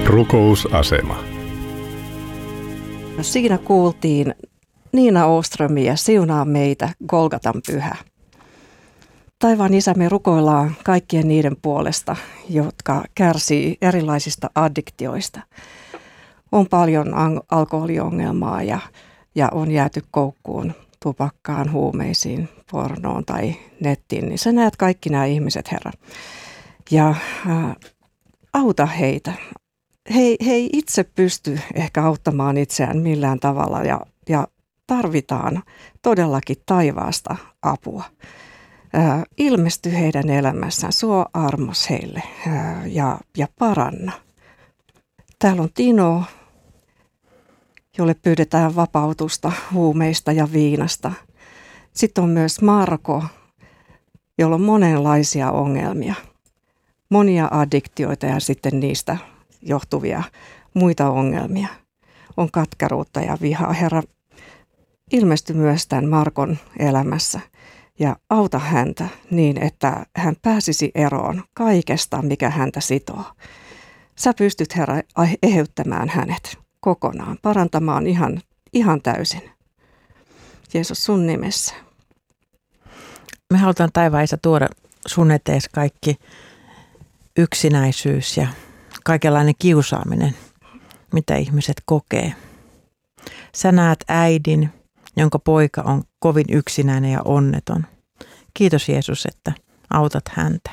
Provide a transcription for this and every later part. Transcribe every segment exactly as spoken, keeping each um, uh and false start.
Rukousasema. Siinä kuultiin Niina Åströmiä Siunaa meitä, Golgatan pyhä. Taivaan Isä, me rukoillaan kaikkien niiden puolesta, jotka kärsii erilaisista addiktioista. On paljon alkoholiongelmaa ja, ja on jääty koukkuun tupakkaan, huumeisiin, pornoon tai nettiin. Niin sä näet kaikki nämä ihmiset, Herra. Ja ää, auta heitä. He, he ei itse pysty ehkä auttamaan itseään millään tavalla ja, ja tarvitaan todellakin taivaasta apua. Ää, ilmesty heidän elämässään, suo armos heille ää, ja, ja paranna. Täällä on Tino, jolle pyydetään vapautusta huumeista ja viinasta. Sitten on myös Marko, jolla on monenlaisia ongelmia, monia addiktioita ja sitten niistä johtuvia muita ongelmia. On katkeruutta ja vihaa. Herra, ilmesty myös tämän Markon elämässä ja auta häntä niin, että hän pääsisi eroon kaikesta, mikä häntä sitoo. Sä pystyt, Herra, eheyttämään hänet kokonaan, parantamaan ihan, ihan täysin. Jeesus, sun nimessä. Me halutaan, taivaan Isä, tuoda sun etees kaikki yksinäisyys ja kaikenlainen kiusaaminen, mitä ihmiset kokee. Sä näet äidin, jonka poika on kovin yksinäinen ja onneton. Kiitos Jeesus, että autat häntä.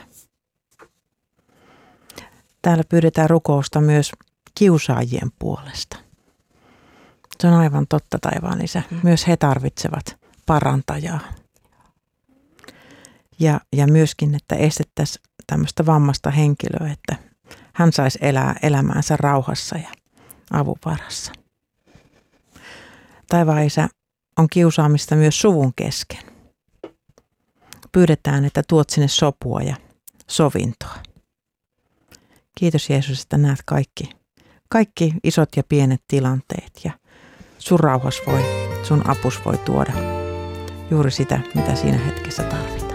Täällä pyydetään rukousta myös kiusaajien puolesta. Se on aivan totta, taivaan Isä. Myös he tarvitsevat parantajaa. Ja, ja myöskin, että estettäisiin tämmöistä vammasta henkilöä, että hän saisi elää elämäänsä rauhassa ja avun varassa. Taivaan Isä, on kiusaamista myös suvun kesken. Pyydetään, että tuot sinne sopua ja sovintoa. Kiitos Jeesus, että näet kaikki, kaikki isot ja pienet tilanteet ja sun rauhas voi, sun apus voi tuoda juuri sitä, mitä siinä hetkessä tarvitaan.